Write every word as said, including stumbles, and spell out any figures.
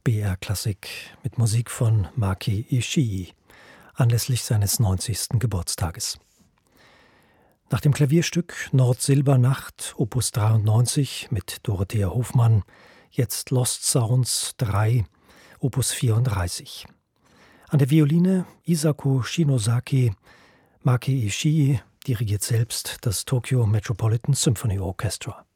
B R Klassik mit Musik von Maki Ishii anlässlich seines neunzigsten Geburtstages. Nach dem Klavierstück Nord-Silber-Nacht Opus dreiundneunzig mit Dorothea Hofmann jetzt Lost Sounds drei Opus vierunddreißig. An der Violine Isako Shinosaki. Maki Ishii dirigiert selbst das Tokyo Metropolitan Symphony Orchestra.